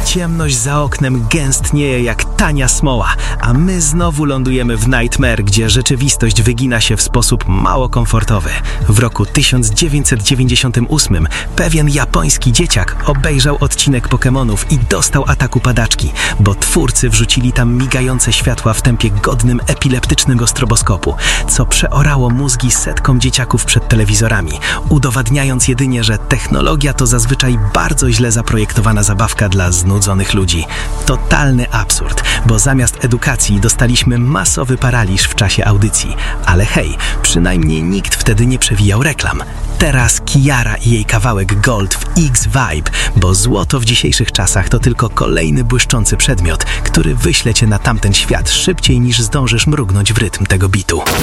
ciemność za oknem gęstnieje jak tania smoła, a my znowu lądujemy w Nightmare, gdzie rzeczywistość wygina się w sposób mało komfortowy. W roku 1998 pewien japoński dzieciak obejrzał odcinek Pokemonów i dostał ataku padaczki, bo twórcy wrzucili tam migające światła w tempie godnym epileptycznego stroboskopu, co przeorało mózgi setkom dzieciaków przed telewizorami, udowadniając jedynie, że technologia to zazwyczaj bardzo źle zaprojektowana zabawka dla znudzonych ludzi. Totalny absurd, bo zamiast edukacji dostaliśmy masowy paraliż w czasie audycji. Ale hej, przynajmniej nikt wtedy nie przewijał reklam. Teraz Kiara i jej kawałek Gold w X-Vibe, bo złoto w dzisiejszych czasach to tylko kolejny błyszczący przedmiot, który wyśle cię na tamten świat szybciej niż zdążysz mrugnąć w rytm tego bitu.